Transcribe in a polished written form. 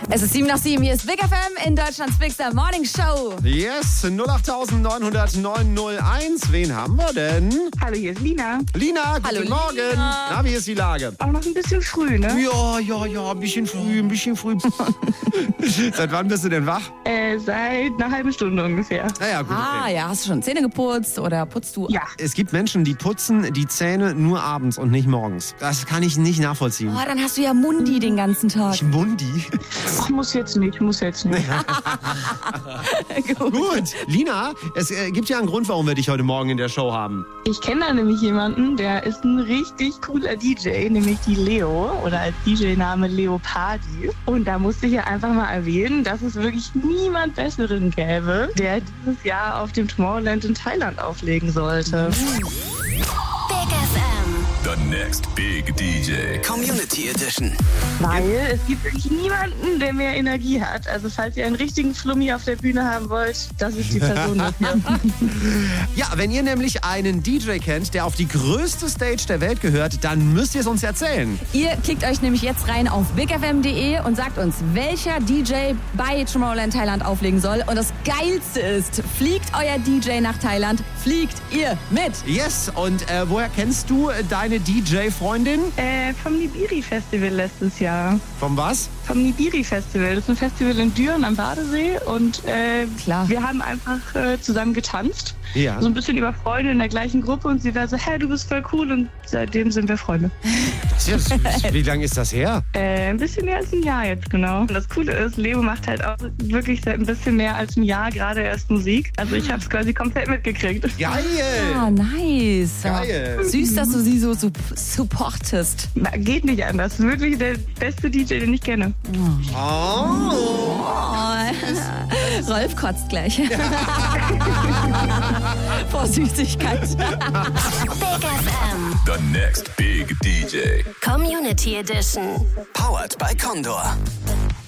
Es ist 7:07, hier ist Big FM in Deutschlands Bigster Morning Show. Yes, 08900 Wen haben wir denn? Hallo, hier ist Lina. Lina, guten Hallo, Morgen. Lina. Na, wie ist die Lage? Auch noch ein bisschen früh, ne? Ja, ein bisschen früh. Seit wann bist du denn wach? Seit einer halben Stunde ungefähr. Naja, gut. Okay. Ja, hast du schon Zähne geputzt oder putzt du? Ja. Es gibt Menschen, die putzen die Zähne nur abends und nicht morgens. Das kann ich nicht nachvollziehen. Oh, dann hast du ja Mundi den ganzen Tag. Mundi. Ach, muss jetzt nicht. Gut. Gut, Lina, es gibt ja einen Grund, warum wir dich heute Morgen in der Show haben. Ich kenne da nämlich jemanden, der ist ein richtig cooler DJ, nämlich die Leo oder als DJ-Name Leopardi. Und da musste ich ja einfach mal erwähnen, dass es wirklich niemand Besseren gäbe, der dieses Jahr auf dem Tomorrowland in Thailand auflegen sollte. Big FM. The next big DJ. Community Edition. Weil es gibt wirklich niemanden, der mehr Energie hat. Also falls ihr einen richtigen Flummi auf der Bühne haben wollt, das ist die Person dafür. Ja, wenn ihr nämlich einen DJ kennt, der auf die größte Stage der Welt gehört, dann müsst ihr es uns erzählen. Ihr klickt euch nämlich jetzt rein auf bigfm.de und sagt uns, welcher DJ bei Tomorrowland Thailand auflegen soll. Und das Geilste ist, fliegt euer DJ nach Thailand, fliegt ihr mit. Yes, und woher kennst du deine DJ-Freundin? Vom Nibiri Festival letztes Jahr. Vom was? Vom Nibiri Festival. Das ist ein Festival in Düren am Badesee und Klar. wir haben einfach zusammen getanzt. Ja. So ein bisschen über Freunde in der gleichen Gruppe und sie war so, hey, du bist voll cool und seitdem sind wir Freunde. Wie lange ist das her? Ein bisschen mehr als ein Jahr jetzt, genau. Und das Coole ist, Leo macht halt auch wirklich seit ein bisschen mehr als ein Jahr gerade erst Musik. Also ich habe es quasi komplett mitgekriegt. Geil! Ah, nice. Geil. Süß, dass du sie so supportest. Na, geht nicht anders. Wirklich der beste DJ, den ich kenne. Oh. Rolf kotzt gleich. Vor Süßigkeit. Big FM. The next big DJ. Community Edition. Powered by Condor.